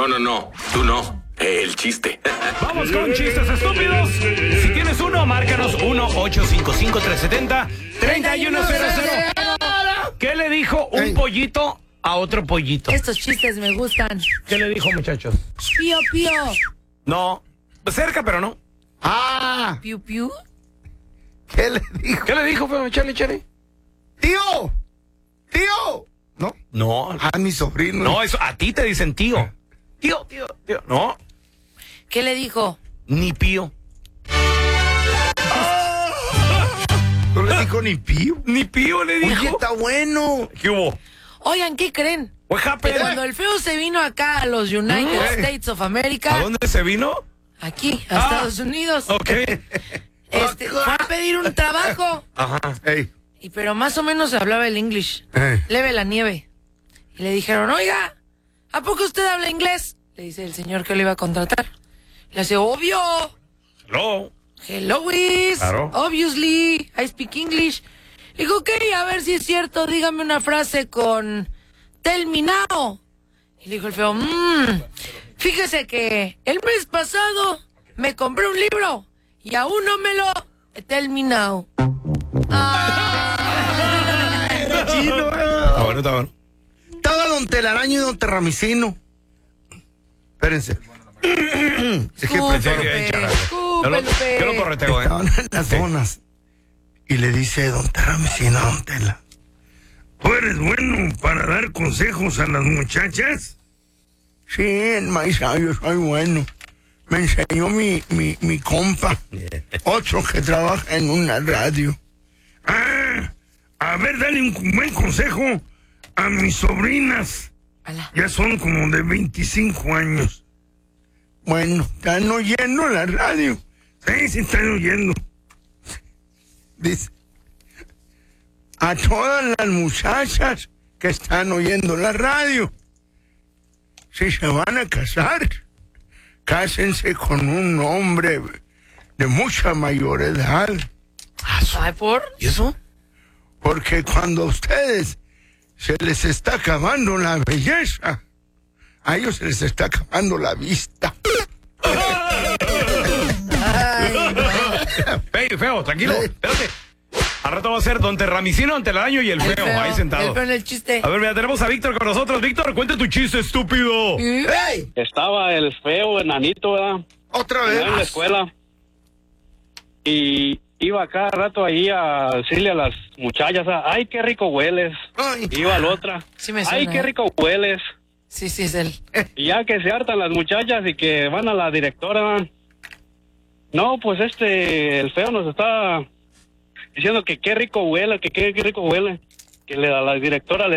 No, tú no. El chiste. Vamos con chistes estúpidos. Si tienes uno, márcanos 1-855-370-3100. ¿Qué le dijo un pollito a otro pollito? Estos chistes me gustan. ¿Qué le dijo, muchachos? Pío, pío. No, cerca, pero no. Piu, piu. ¿Qué le dijo? ¿Qué le dijo, feo? Chale. ¡Tío! ¿No? No. A mi sobrino. No, eso, a ti te dicen tío. Tío. No, ¿Qué le dijo? ni pío. No le dijo ni pío. Ni pío le dijo. Oye, está bueno. ¿Qué hubo? Oigan, ¿qué creen? What happened? Cuando el feo se vino acá a los United States of America, ¿A dónde se vino? aquí, a Estados Unidos, Ok. fue a pedir un trabajo. Ajá. Pero más o menos hablaba el English. Leve la nieve. Y le dijeron, oiga, ¿a poco usted habla inglés? Le dice el señor que lo iba a contratar. Le dice, obvio. Hello, is. Claro. Obviously, I speak English. Le digo, ok, a ver si es cierto, dígame una frase con tell me now. Y le dijo el feo, fíjese que el mes pasado me compré un libro y aún no me lo tell me now. Está bueno. Estaba don Telaraño y don Terramicino. Espérense. Es que Yo lo correteo, estaban en las donas. Y le dice don Terramicino a don Tela: ¿tú eres bueno para dar consejos a las muchachas? Sí, maestra, yo soy bueno. Me enseñó mi compa, otro que trabaja en una radio. A ver, dale un buen consejo a mis sobrinas. Ya son como de 25 años. Bueno, ¿están oyendo la radio? Sí, están oyendo. Dice: a todas las muchachas que están oyendo la radio, si se van a casar, cásense con un hombre de mucha mayor edad. Ay, ¿por? ¿Y eso? Porque cuando a ustedes se les está acabando la belleza, a ellos se les está acabando la vista. Feo, tranquilo, espérate. Al rato va a ser don Terramicino, don Telaraño y el feo, ahí sentado. El feo en el chiste. A ver, mira, tenemos a Víctor con nosotros. Víctor, cuenta tu chiste, estúpido. ¡Ey! Estaba el feo enanito, ¿verdad? Otra vez. En la escuela. Y iba cada rato ahí a decirle a las muchachas, ay, qué rico hueles. Ay. Iba a la otra, Sí me suena, ay, qué rico hueles. Sí, es él. Y ya que se hartan las muchachas y que van a la directora, no, pues el feo nos está diciendo que qué rico huele, que qué rico huele. Que la directora le